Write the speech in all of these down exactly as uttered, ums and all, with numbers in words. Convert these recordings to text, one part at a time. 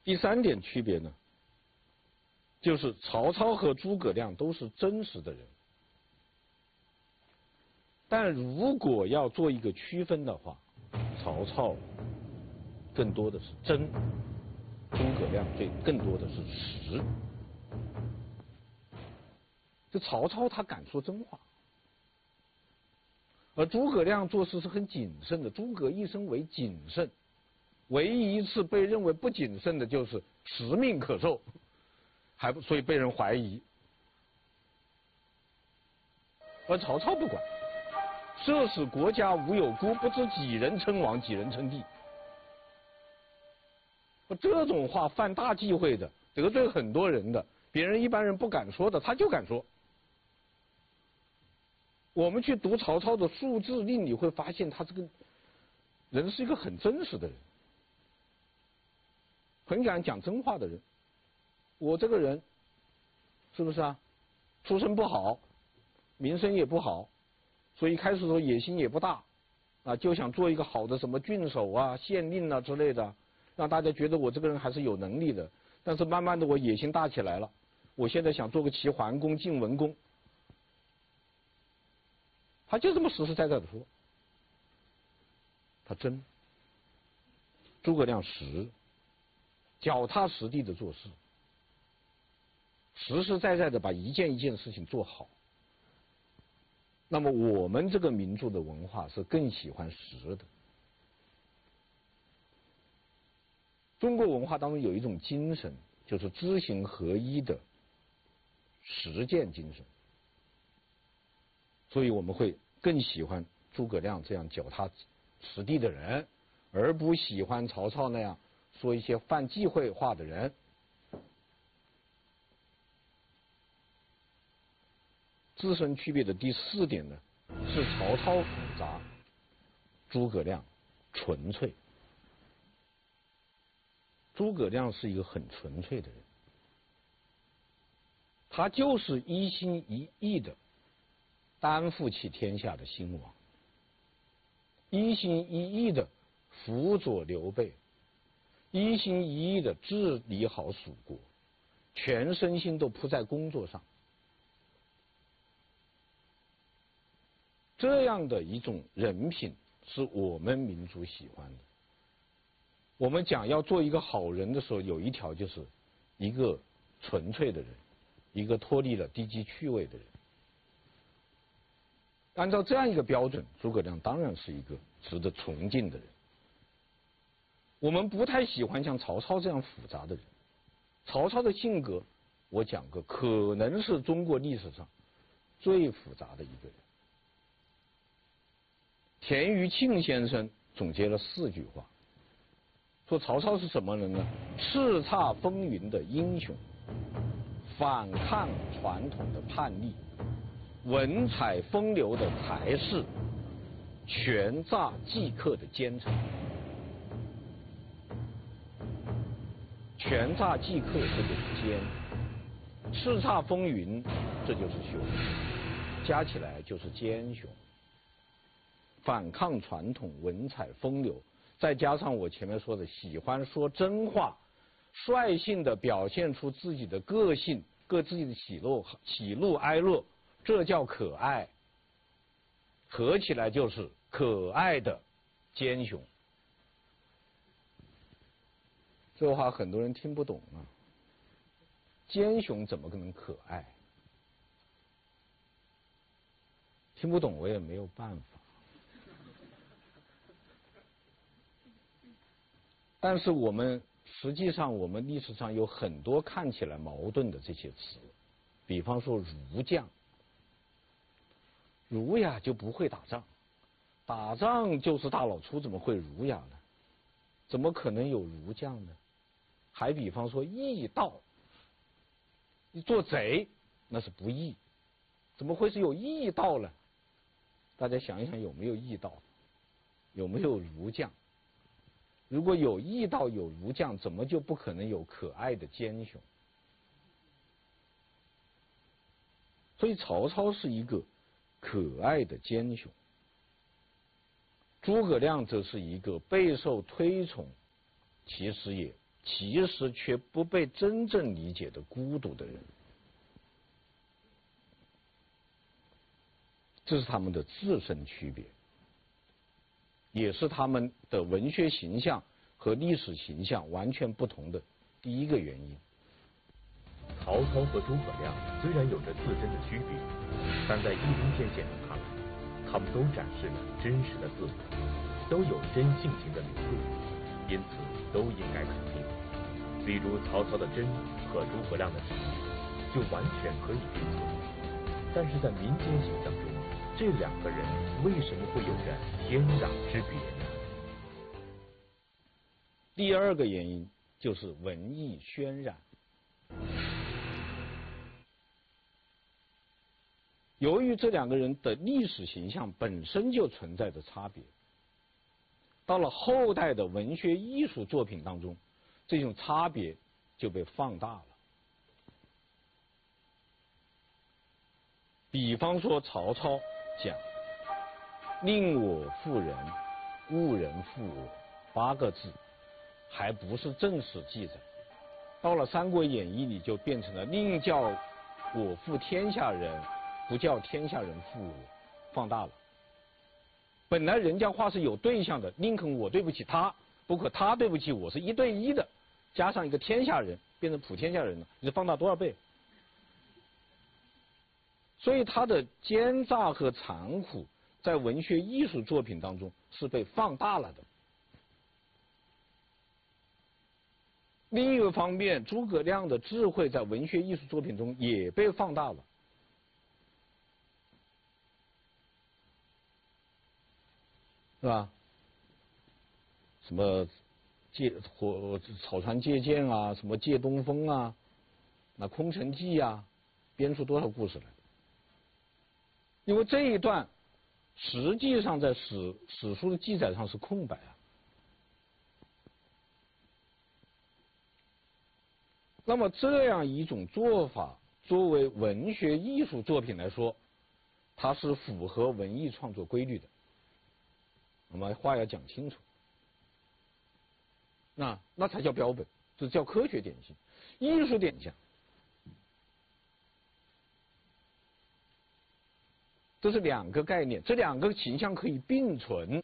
第三点区别呢，就是曹操和诸葛亮都是真实的人，但如果要做一个区分的话，曹操更多的是真，诸葛亮最更多的是实。这曹操他敢说真话，而诸葛亮做事是很谨慎的。诸葛一生为谨慎，唯一一次被认为不谨慎的就是实命可受，还不所以被人怀疑。而曹操不管，设使国家无有孤，不知几人称王，几人称帝。这种话犯大忌讳的，得罪很多人的，别人一般人不敢说的，他就敢说。我们去读曹操的数字令，你会发现他这个人是一个很真实的人，很敢讲真话的人。我这个人是不是啊？出身不好，名声也不好，所以一开始的时候野心也不大啊，就想做一个好的什么郡守啊、县令啊之类的，让大家觉得我这个人还是有能力的。但是慢慢的我野心大起来了，我现在想做个齐桓公、晋文公。他就这么实实在在的说，他真，诸葛亮实，脚踏实地的做事，实实在在的把一件一件事情做好。那么我们这个民族的文化是更喜欢实的。中国文化当中有一种精神，就是知行合一的实践精神，所以我们会更喜欢诸葛亮这样脚踏实地的人，而不喜欢曹操那样说一些犯忌讳话的人。自身区别的第四点呢，是曹操复杂，诸葛亮纯粹。诸葛亮是一个很纯粹的人，他就是一心一意的担负起天下的兴亡，一心一意的辅佐刘备，一心一意的治理好蜀国，全身心都扑在工作上。这样的一种人品是我们民族喜欢的。我们讲要做一个好人的时候，有一条就是一个纯粹的人，一个脱离了低级趣味的人。按照这样一个标准，诸葛亮当然是一个值得崇敬的人。我们不太喜欢像曹操这样复杂的人。曹操的性格，我讲过，可能是中国历史上最复杂的一个人。田余庆先生总结了四句话，说曹操是什么人呢？叱咤风云的英雄，反抗传统的叛逆，文采风流的才士，权诈计克的奸臣。权诈计克这就是奸，叱咤风云这就是雄，加起来就是奸雄。反抗传统，文采风流，再加上我前面说的喜欢说真话，率性的表现出自己的个性，各自己的喜怒喜怒哀乐，这叫可爱。合起来就是可爱的奸雄。这话很多人听不懂啊，奸雄怎么可能可爱？听不懂我也没有办法。但是我们实际上，我们历史上有很多看起来矛盾的这些词，比方说儒将，儒雅就不会打仗，打仗就是大老粗，怎么会儒雅呢？怎么可能有儒将呢？还比方说义盗，你做贼那是不义，怎么会是有义盗呢？大家想一想，有没有义盗？有没有儒将？如果有义盗有儒将，怎么就不可能有可爱的奸雄？所以曹操是一个可爱的奸雄，诸葛亮则是一个备受推崇，其实也其实却不被真正理解的孤独的人。这是他们的自身区别，也是他们的文学形象和历史形象完全不同的第一个原因。 曹操和诸葛亮虽然有着自身的区别，但在《义兵篇》线上看来，他们都展示了真实的自我，都有真性情的流露，因此都应该肯定。比如曹操的真和诸葛亮的实，就完全可以并存。但是在民间形象中，这两个人为什么会有着天壤之别呢？ 第二个原因就是文艺渲染。由于这两个人的历史形象本身就存在着差别，到了后代的文学艺术作品当中，这种差别就被放大了。比方说曹操讲“宁我负人，勿人负我”八个字，还不是正史记载，到了《三国演义》里就变成了“宁叫我负天下人，不叫天下人负我”，放大了。本来人家话是有对象的，宁肯我对不起他，不可他对不起我，是一对一的，加上一个天下人，变成普天下人了，你放大多少倍？所以他的奸诈和残酷在文学艺术作品当中是被放大了的。另一个方面，诸葛亮的智慧在文学艺术作品中也被放大了。是吧？什么借火草船借箭啊，什么借东风啊，那空城计啊，编出多少故事来？因为这一段实际上在史史书的记载上是空白啊。那么这样一种做法，作为文学艺术作品来说，它是符合文艺创作规律的。我们话要讲清楚，那那才叫标本，这叫科学典型。艺术典型，这是两个概念，这两个形象可以并存。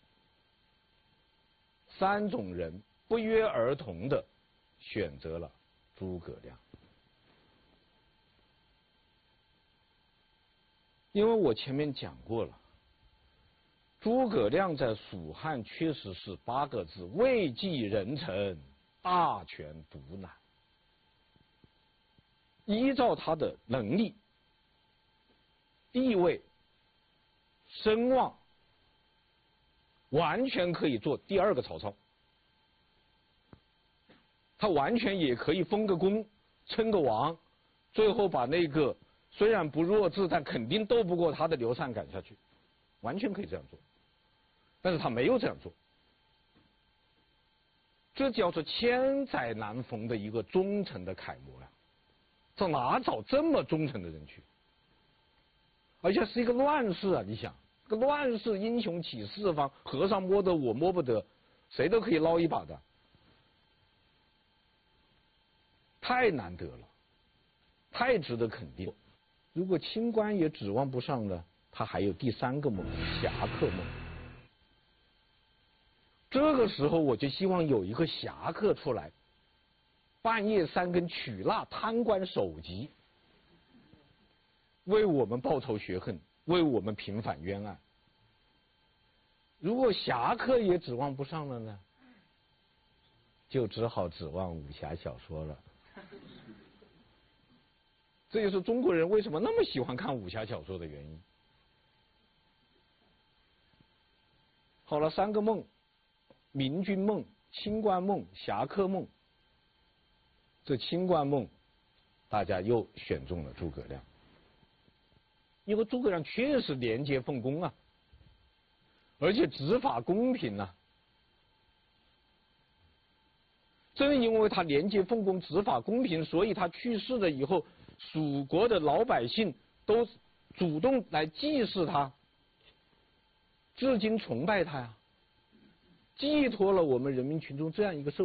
三种人不约而同的选择了诸葛亮，因为我前面讲过了。诸葛亮在蜀汉确实是八个字：位极人臣，大权独揽。依照他的能力、地位、声望，完全可以做第二个曹操。他完全也可以封个公、称个王，最后把那个虽然不弱智，但肯定斗不过他的刘禅赶下去，完全可以这样做。但是他没有这样做，这叫做千载难逢的一个忠诚的楷模呀！这哪找这么忠诚的人去？而且是一个乱世啊！你想，这个乱世英雄起四方，和尚摸得我摸不得，谁都可以捞一把的，太难得了，太值得肯定。如果清官也指望不上了，他还有第三个梦——侠客梦。这个时候我就希望有一个侠客出来，半夜三更取蜡贪官首级，为我们报仇雪恨，为我们平反冤案。如果侠客也指望不上了呢，就只好指望武侠小说了。这就是中国人为什么那么喜欢看武侠小说的原因。好了，三个梦。明君梦、清官梦、侠客梦，这清官梦，大家又选中了诸葛亮，因为诸葛亮确实廉洁奉公啊，而且执法公平啊。正因为他廉洁奉公、执法公平，所以他去世了以后，蜀国的老百姓都主动来祭祀他，至今崇拜他呀。寄托了我们人民群众这样一个社会